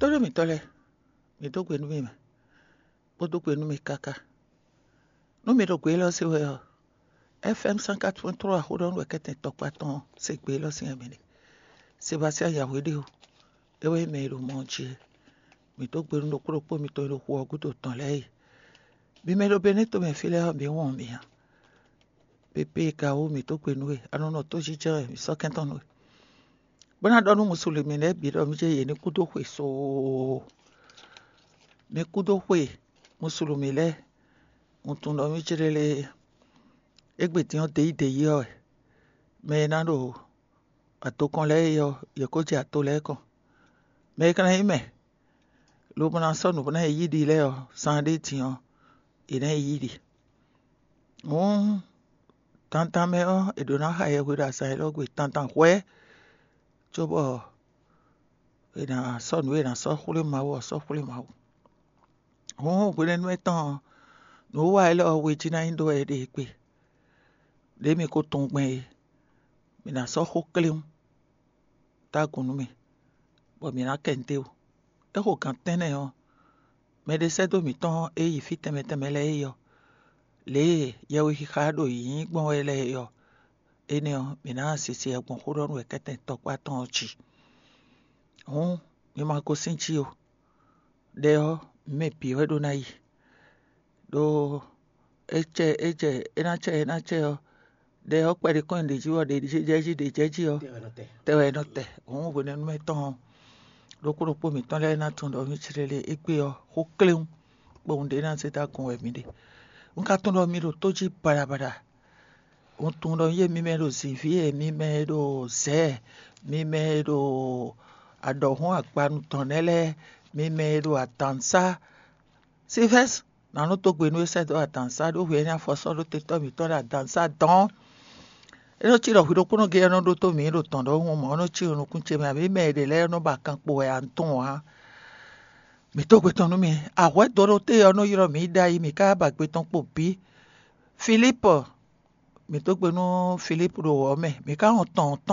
Todo mi tole. Mi to gwe numi me. Bodo gwe numi kaka. No mi do gwe lo si we FM 104.3 hodon we keten tokpaton se gwe lo si amene. Sébastien Yahweh o. Ewe me lo monchi. Mi to gwe no kuro po mi to lo ho gudo ton lei. Bi me lo beneto me file ha bi won mi ha. Pepe ka o mi to gwe nuwe. Anono to jije mi so kenton nuwe. Bona donu musulmi ne bi do mi je ye ni kudo hwe so. Me kudo hwe musulmi le. Untun do mi jirele egbe ti on de yo. Me na do atokon le yo ye ko je atole kon. Me kana ime. Lo bona so no bona yidi le yo sande ti on. Ine yidi. Tantan me o edona ha ye gwe da sa lo gwe tantan hwe. Jobo ina so no ina so khule mawo so khule mawo. Gwe no etan no wa lo we jina indo e de pe. De mi ko ton gbe. Mi na so khokle ta kunu mi. Bo mi na kente o. E ho kan tene o. Me de se do mi ton e yi fi teme le yo. Le ye wi khado yin gbon ele yo. Ene o mi na sisi egbon khoro nu e keten tokpa ton chi. Mi ma ko sinchi o. De o me pi we do na yi. Do eche ena che o. De o pe de kon de jiwo de jeji o. Tewe no te. Go ne me ton. Do kuro po mi ton le na tun do mi chirele egbe o. Ho kleun. Bo nde na se ta kon we mi de. Nka tun do mi ro toji barabara. Tun do ye mi me ro zivi mi me ro ze mi me ro adohun apanu tonele mi me ro atansa sifes na no to gbe nu se do atansa do we na fo so do te to mi to da dansa don e no ti ro wi do kuno ge no do to mi ro ton do won mo no ti onu kun che mi me de le no ba kan po e anton ha mi to gbe ton nu mi awe do ro te ono yiro mi da yi mi ka ba gbe ton po bi Philippe mi to gbe nu Philippe ro o me mi ka on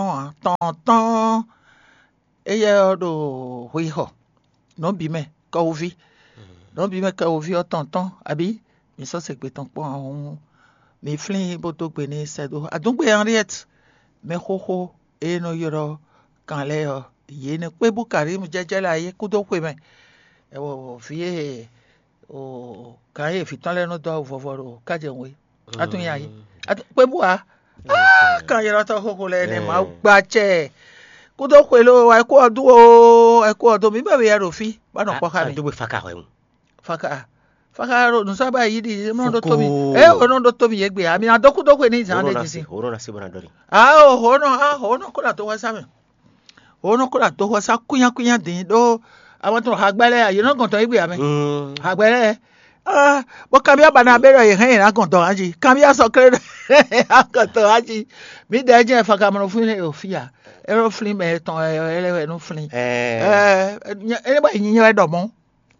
ton eye do hui ho no bi me ka ovi no bi me ka ovi o ton abi mi so se gbe ton po on mi flin bo to gbe ni se do adungbe Henriette me ho e no yoro kan le o ye ne pe Bukari mu jeje la ye ku do pe me e wo fi o ka ye fi ton le no do vovoro ka je we atun ya yi pe bua kan yoro to ho le ne ma gba che kudo kwelo wa ko odu o e ko odu mi be ya ro fi ba no po ka mi do be faka we faka ro no saba yi di mo do to mi o no do to mi ye gbe ami na doku ni jan de jisi oro na se bona dori ho no ko la to wa sa mi ho no ko la to wa sa kunya din do àwọn to hagbele ayi no kan to igbe ami hagbele bo kamia bana bere ye hen na kan to anji kamia so kere kan to anji mi de je faka mo fun o fia aeroplane me ton ele no flin ele ba yin ye do mo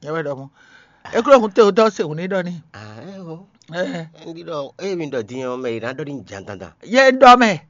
e kuro kun te o do se oni do ni ndi do e mi do din o me na do din jantanda ye do me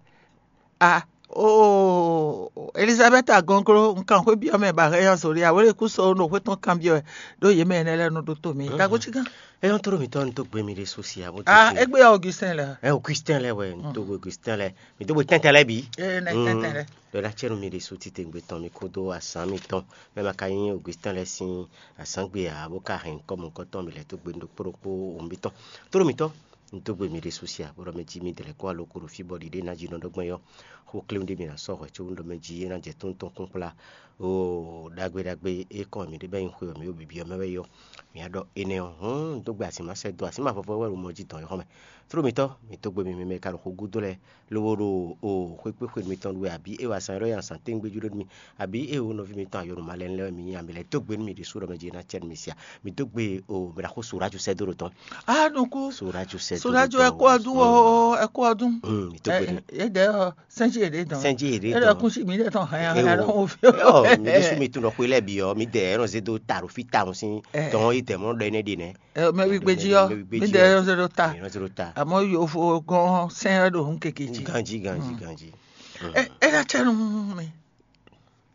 Elizabeth agonkro nkan kwe bi o me ba re yan sori awore ku so no kwe ton kan bi o do ye me ne le no do to mi ta go chigan e on toro mi ton to gbe mi re social bo egbe Augustin le Augustin le we to Augustin le mi to bo tentele bi na tentele do la chero mi re so ti te gbe ton mi ko do asan mi ton me ma ka yin Augustin le sin asan gbe abo ka hin ko mo ko ton mi le to gbe ndo poropo o mi ton toro mi ton nto gbe mi re social bo me ji mi de le ko alo kuru fi body de na ji no dogbon yo ho claim de mi na so ho cho ndo me ji na je ton kunpla o dagbe e kon mi de be yin mi o bibi o me we yo mi ado ene o nto gbe asima se do asima fofo we mo ji ton yo me tro mi to gbe mi me ka ro gudo le loworo o pe mi ton we abi e wa san ro yan san te ngbe juro mi abi e o no fi mi ton ayo ma le le mi yan mi le to gbe mi de suro me ji na chen mi sia mi to gbe o me ra ko suraju se do ro ton no ko suraju se Solájú ẹkú ọdún ẹ de senji ede don ẹ kun si mi de ton han o fi mi de su mi tun ro pe le bi o mi de ran se do taro fi ta un sin ton ite mo do ene de ne me wi gbeji yo mi de ran se do ta àmọ́ yo fo gan sen do hun kekeji ganji e da chenu mi